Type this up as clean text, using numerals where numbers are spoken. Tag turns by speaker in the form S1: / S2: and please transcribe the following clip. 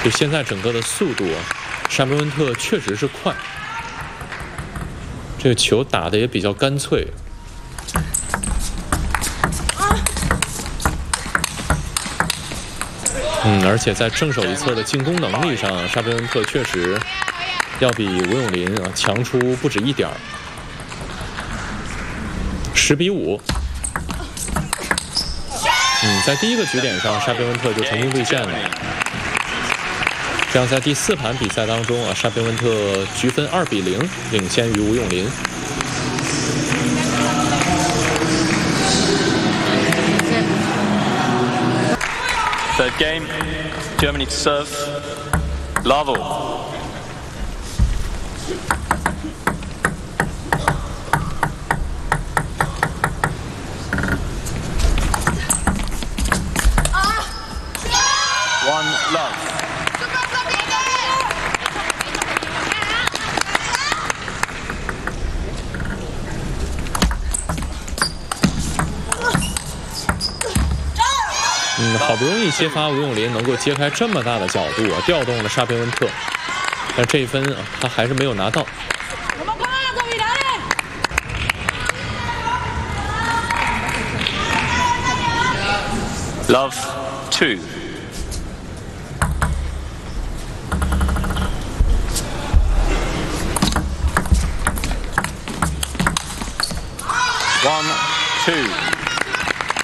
S1: 就现在整个的速度啊，沙贝温特确实是快，这个球打得也比较干脆。而且在正手一侧的进攻能力上，沙贝温特确实要比吴永林啊强出不止一点儿。10比5。在第一个局点上，沙贝温特就成功兑现了。这样在第4盘比赛当中啊，沙贝温特局分2比0领先于吴永林。
S2: Third game, Germany to serve. Larval. One love.
S1: 好不容易揭发吴永林能够揭开这么大的角度啊，调动了沙贝温特，但这一分啊，他还是没有拿到。
S2: Love 2. One, two.